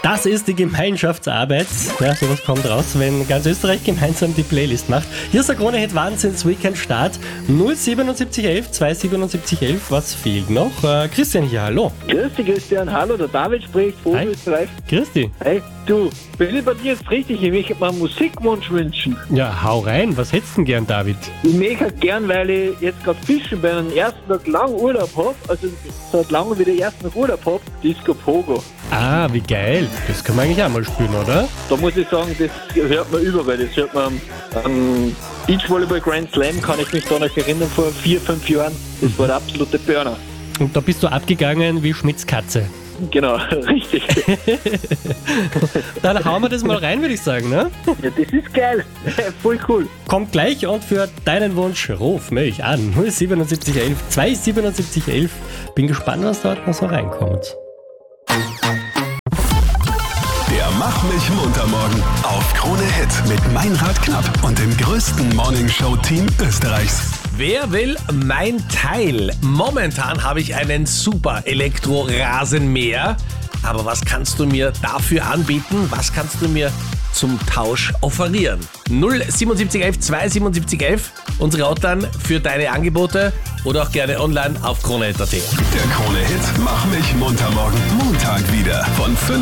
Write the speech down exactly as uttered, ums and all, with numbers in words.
Das ist die Gemeinschaftsarbeit. Ja, sowas kommt raus, wenn ganz Österreich gemeinsam die Playlist macht. Hier ist der Krone-Hit Wahnsinns-Weekend-Start. null siebenundsiebzig elf zweihundertsiebenundsiebzig elf. Was fehlt noch? Äh, Christian hier, hallo. Grüß dich, Christian. Hallo, der David spricht von Hi. Österreich. Grüß dich. Hey, du, bin ich bei dir jetzt richtig? Ich möchte mir einen Musikwunsch wünschen. Ja, hau rein. Was hättest du denn gern, David? Ich möchte halt gern, weil ich jetzt gerade fischen bin und den ersten Tag lang Urlaub habe, also seit langem wieder den ersten Tag Urlaub habe, Disco Pogo. Ah, wie geil. Das können wir eigentlich auch mal spielen, oder? Da muss ich sagen, das hört man überall. Das hört man am, am Beachvolleyball Grand Slam, kann ich mich da noch erinnern, vor vier, fünf Jahren. Das war der absolute Burner. Und da bist du abgegangen wie Schmitz Katze. Genau, richtig. Dann hauen wir das mal rein, würde ich sagen, ne? Ja, das ist geil. Voll cool. Kommt gleich und für deinen Wunsch ruf mich an. null siebenundsiebzig elf zweihundertsiebenundsiebzig elf. Bin gespannt, was dort noch so reinkommt. Der Mach mich munter morgen auf Krone Hit mit Meinrad Knapp und dem größten Morningshow-Team Österreichs. Wer will mein Teil? Momentan habe ich einen super Elektro-Rasenmäher. Aber was kannst du mir dafür anbieten? Was kannst du mir zum Tausch offerieren? null siebenundsiebzig elf zweihundertsiebenundsiebzig elf. Unsere Hotline für deine Angebote oder auch gerne online auf kronehit punkt at. Der Krone Hit Mach mich munter morgen Montag wieder von fünf